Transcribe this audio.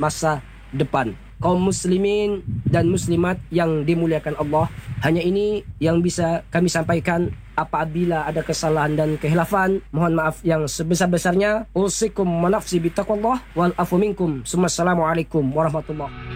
masa depan. Kaum muslimin dan muslimat yang dimuliakan Allah, hanya ini yang bisa kami sampaikan. Apabila ada kesalahan dan kehilafan, mohon maaf yang sebesar-besarnya. Usikum wa nafsi bitaqwallah wal afu minkum. Assalamualaikum warahmatullahi